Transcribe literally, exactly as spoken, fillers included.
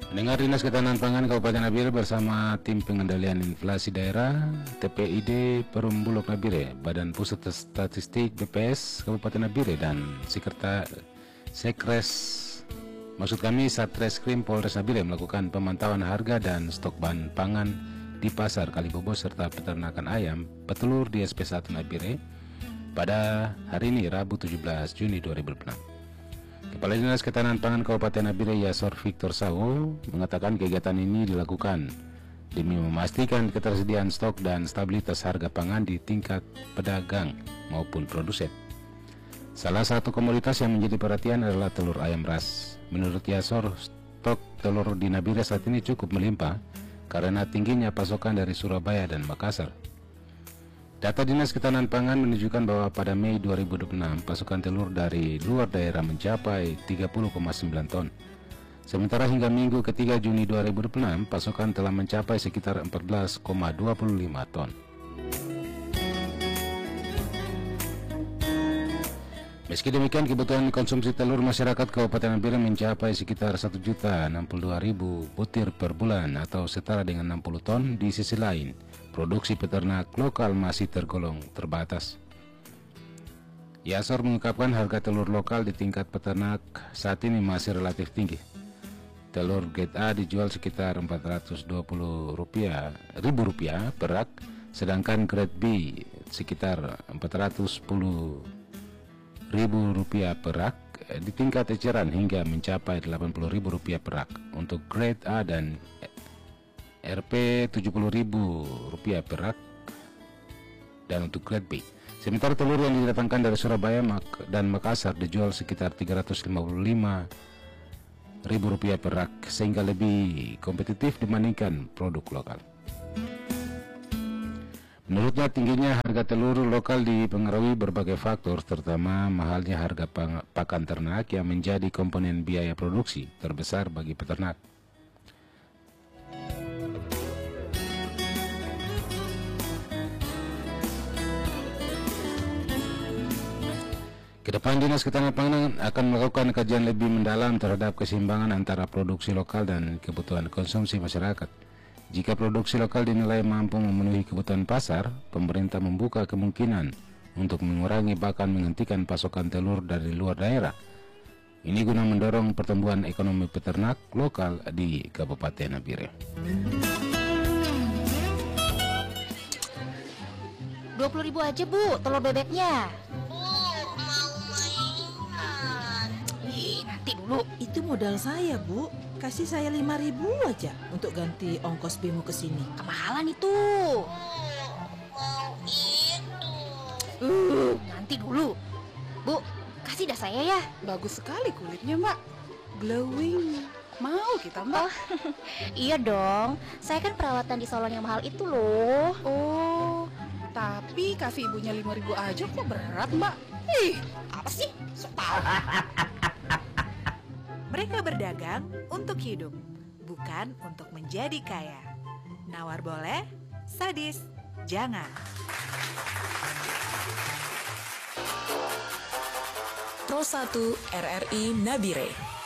Mendengar Dinas Ketahanan Pangan Kabupaten Nabire bersama Tim Pengendalian Inflasi Daerah T P I D Perum Bulog Nabire, Badan Pusat Statistik B P S Kabupaten Nabire dan Sekreta Sekres, maksud kami Satreskrim Polres Nabire melakukan pemantauan harga dan stok bahan pangan di Pasar Kalibobo serta peternakan ayam petelur di S P satu Nabire pada hari ini Rabu tujuh belas Juni dua ribu dua puluh enam. Kepala Dinas Ketahanan Pangan Kabupaten Nabire Yasor Victor Sawo mengatakan kegiatan ini dilakukan demi memastikan ketersediaan stok dan stabilitas harga pangan di tingkat pedagang maupun produsen. Salah satu komoditas yang menjadi perhatian adalah telur ayam ras. Menurut Yasor, stok telur di Nabire saat ini cukup melimpah karena tingginya pasokan dari Surabaya dan Makassar. Data Dinas Ketahanan Pangan menunjukkan bahwa pada Mei dua ribu dua puluh enam pasokan telur dari luar daerah mencapai tiga puluh koma sembilan ton. Sementara hingga minggu ketiga Juni dua ribu dua puluh enam pasokan telah mencapai sekitar empat belas koma dua puluh lima ton. Meski demikian, kebutuhan konsumsi telur masyarakat Kabupaten Nabire mencapai sekitar satu juta enam puluh dua ribu butir per bulan atau setara dengan enam puluh ton. Di sisi lain, produksi peternak lokal masih tergolong terbatas. Yasor mengungkapkan harga telur lokal di tingkat peternak saat ini masih relatif tinggi. Telur grade A dijual sekitar empat ratus dua puluh ribu rupiah per rak, sedangkan grade B sekitar empat ratus sepuluh ribu rupiah per rak, di tingkat eceran hingga mencapai delapan puluh ribu rupiah per rak untuk grade A dan R P tujuh puluh ribu rupiah per rak dan untuk grade B. Sementara telur yang didatangkan dari Surabaya dan Makassar dijual sekitar tiga ratus lima puluh lima ribu rupiah per rak sehingga lebih kompetitif dibandingkan produk lokal. Menurutnya, tingginya harga telur lokal dipengaruhi berbagai faktor, terutama mahalnya harga pakan ternak yang menjadi komponen biaya produksi terbesar bagi peternak. Kedepan Dinas Ketahanan Pangan akan melakukan kajian lebih mendalam terhadap keseimbangan antara produksi lokal dan kebutuhan konsumsi masyarakat. Jika produksi lokal dinilai mampu memenuhi kebutuhan pasar, pemerintah membuka kemungkinan untuk mengurangi bahkan menghentikan pasokan telur dari luar daerah. Ini guna mendorong pertumbuhan ekonomi peternak lokal di Kabupaten Nabire. dua puluh ribu aja, Bu, telur bebeknya. Nanti dulu. Itu modal saya, Bu. Kasih saya lima ribu aja untuk ganti ongkos bimu ke sini. Kemahalan itu. Mau itu. Uh, nanti dulu. Bu, kasih dah saya ya. Bagus sekali kulitnya, Mbak. Glowing. Mau kita, Mbak? Oh, iya dong. Saya kan perawatan di salon yang mahal itu loh. Oh, tapi kasih ibunya lima ribu aja kok berat, Mbak? Ih, apa sih? Sok tahu. Mereka berdagang untuk hidup, bukan untuk menjadi kaya. Nawar boleh, sadis jangan. Pro satu R R I Nabire.